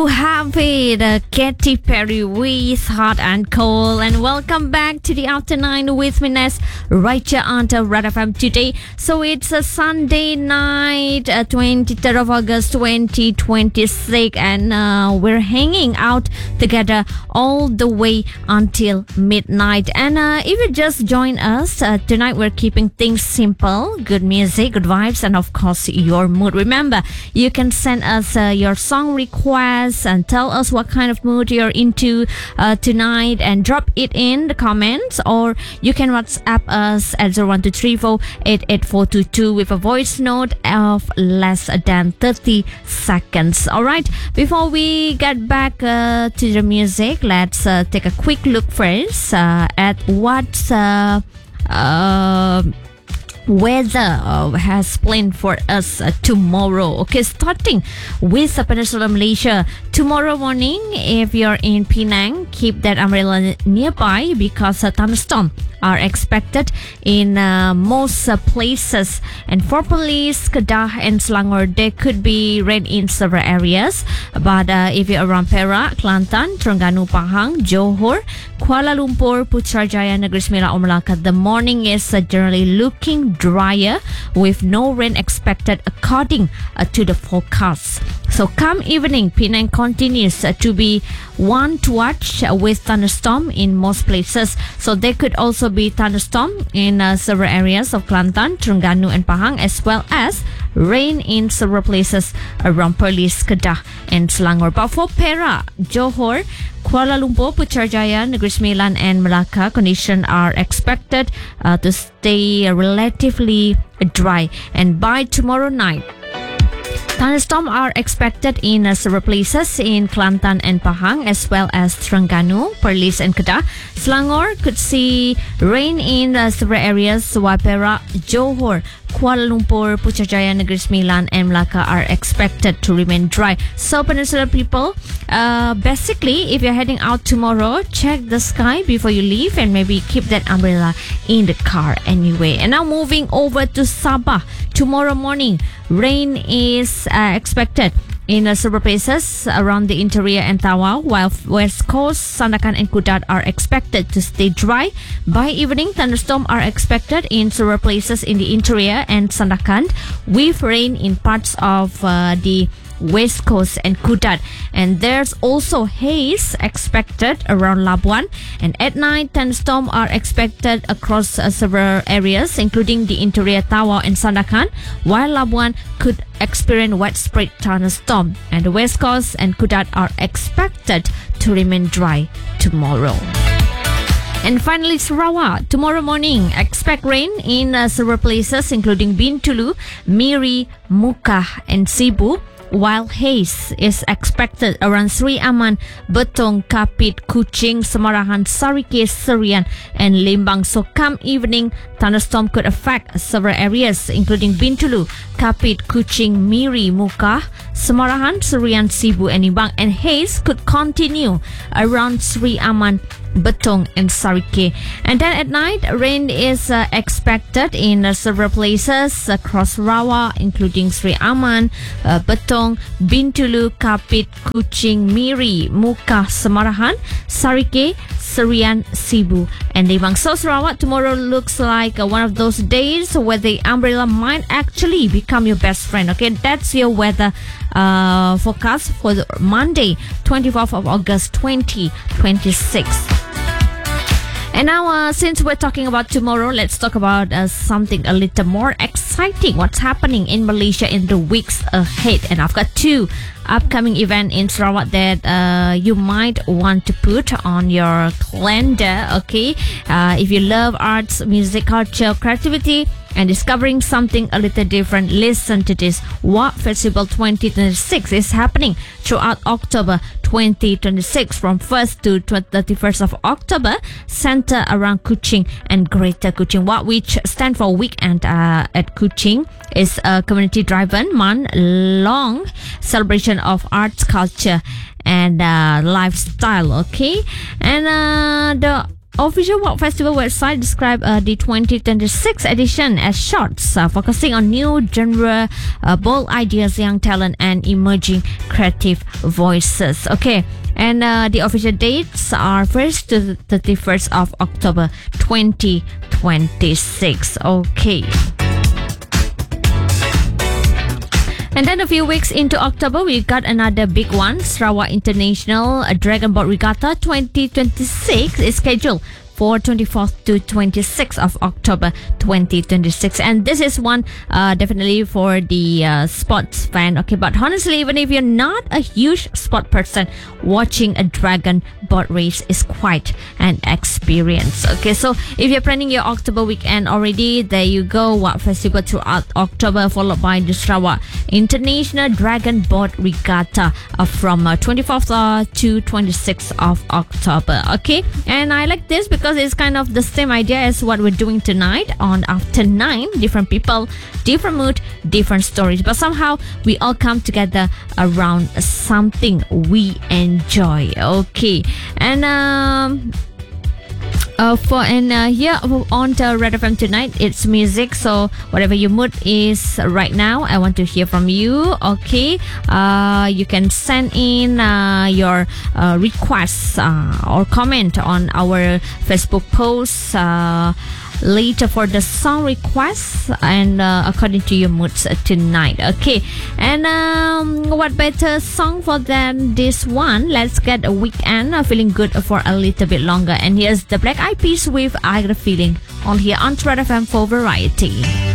Have it, Katy Perry with Hot and Cold, and welcome back to the After 9 with me, Nes Raicha on Red FM today. So it's a Sunday night, 23rd of August 2026, and we're hanging out together all the way until midnight. And if you just join us, tonight we're keeping things simple, good music, good vibes, and of course your mood. Remember, you can send us your song requests and tell us what kind of mood you're into tonight, and drop it in the comments, or you can WhatsApp us at 01234888422 with a voice note of less than 30 seconds. Alright, before we get back to the music, let's take a quick look first at what's weather has planned for us tomorrow. Okay, starting with Peninsula Malaysia. Tomorrow morning, if you're in Penang, keep that umbrella nearby because thunderstorms are expected in most places. And for Perlis, Kedah and Selangor, there could be rain in several areas. But if you're around Perak, Kelantan, Terengganu, Pahang, Johor, Kuala Lumpur, Putrajaya, Negeri Sembilan, or Melaka, the morning is generally looking drier with no rain expected according to the forecast. So come evening, Penang continues to be one to watch with thunderstorm in most places. So there could also be thunderstorm in several areas of Kelantan, Terengganu and Pahang, as well as rain in several places around Perlis, Kedah and Selangor. But for Perak, Johor, Kuala Lumpur, Putrajaya, Negeri Sembilan and Melaka, conditions are expected to stay relatively dry. And by tomorrow night, thunderstorms are expected in several places in Kelantan and Pahang, as well as Terengganu, Perlis and Kedah. Selangor could see rain in several areas, while Perak, Johor, Kuala Lumpur, Putrajaya, Negeri Sembilan and Melaka are expected to remain dry. So Peninsula people, basically, if you're heading out tomorrow, check the sky before you leave and maybe keep that umbrella in the car anyway. And now moving over to Sabah. Tomorrow morning, rain is expected in several places around the interior and Tawau, while West Coast, Sandakan and Kudat are expected to stay dry. By evening, thunderstorms are expected in several places in the interior and Sandakan, with rain in parts of the West Coast and Kudat. And there's also haze expected around Labuan. And at night, thunderstorms are expected across several areas, including the interior Tawau and Sandakan, while Labuan could experience widespread thunderstorm. And the West Coast and Kudat are expected to remain dry tomorrow. And finally, Sarawak. Tomorrow morning, expect rain in several places, including Bintulu, Miri, Muka and Sibu, while haze is expected around Sri Aman, Betong, Kapit, Kuching, Semarahan, Sarike, Serian and Limbang. So come evening, thunderstorm could affect several areas, including Bintulu, Kapit, Kuching, Miri, Muka, Semarahan, Serian, Sibu and Limbang. And haze could continue around Sri Aman, Betong and Sarike. And then at night, rain is expected in several places across Sarawak, including Sri Aman, Betong, Bintulu, Kapit, Kuching, Miri, Muka, Semarahan, Sarike, Serian, Sibu and Limbang. So Sarawak, tomorrow looks like one of those days where the umbrella might actually become your best friend. Okay, that's your weather forecast for Monday, 24th of August 2026. And now, since we're talking about tomorrow, let's talk about something a little more exciting. What's happening in Malaysia in the weeks ahead? And I've got two upcoming events in Sarawak that you might want to put on your calendar. Okay, if you love arts, music, culture, creativity, and discovering something a little different, listen to this. WAP Festival 2026 is happening throughout October 2026 from 1st to 31st of October, center around Kuching and Greater Kuching. WAP, which stand for Weekend at Kuching, is a community-driven, month-long celebration of arts, culture, and lifestyle. Okay, and the official Walk Festival website described the 2026 edition as shorts, focusing on new genre, bold ideas, young talent, and emerging creative voices. Okay. And the official dates are 1st to 31st of October 2026. Okay. And then a few weeks into October, we got another big one. Sarawak International Dragon Boat Regatta 2026 is scheduled for 24th to 26th of October 2026. And this is one definitely for the sports fan. Okay, but honestly, even if you're not a huge sport person, watching a dragon boat race is quite an experience. Okay, so if you're planning your October weekend already, there you go. Walk Festival throughout October, followed by the Sarawak International Dragon Boat Regatta from 24th to 26th of October. Okay, and I like this because it's kind of the same idea as what we're doing tonight on After 9. Different people, different mood, different stories, but somehow we all come together around something we enjoy. Okay, and here on the Red FM tonight, it's music. So whatever your mood is right now, I want to hear from you. Okay, you can send in your requests or comment on our Facebook post later for the song requests and according to your moods tonight. Okay, and what better song for than this one? Let's get a weekend feeling good for a little bit longer. And here's the Black Eyed Peas with I Got a Feeling on here on Red FM for Variety.